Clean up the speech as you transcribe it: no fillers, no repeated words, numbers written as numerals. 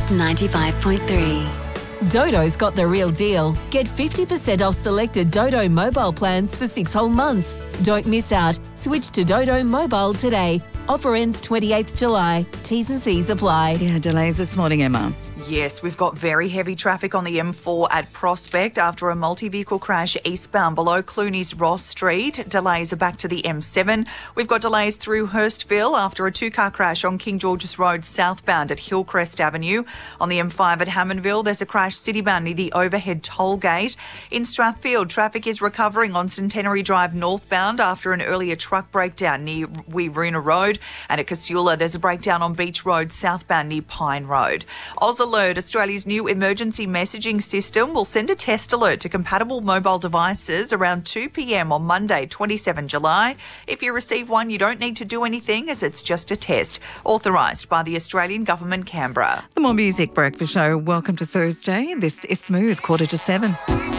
95.3. Dodo's got the real deal. Get 50% off selected Dodo mobile plans for 6 whole months. Don't miss out. Switch to Dodo Mobile today. Offer ends 28th July. T's and C's apply. Yeah, delays this morning, Emma. Yes, we've got very heavy traffic on the M4 at Prospect after a multi-vehicle crash eastbound below Clooney's Ross Street. Delays are back to the M7. We've got delays through Hurstville after a two-car crash on King George's Road southbound at Hillcrest Avenue. On the M5 at Hammondville, there's a crash citybound near the overhead toll gate. In Strathfield, traffic is recovering on Centenary Drive northbound after an earlier truck breakdown near Weeroona Road. And at Casula, there's a breakdown on Beach Road southbound near Pine Road. Alert, Australia's new emergency messaging system, will send a test alert to compatible mobile devices around 2 p.m. on Monday, 27 July. If you receive one, you don't need to do anything as it's just a test. Authorised by the Australian Government, Canberra. The More Music Breakfast Show. Welcome to Thursday. This is Smooth, 6:45.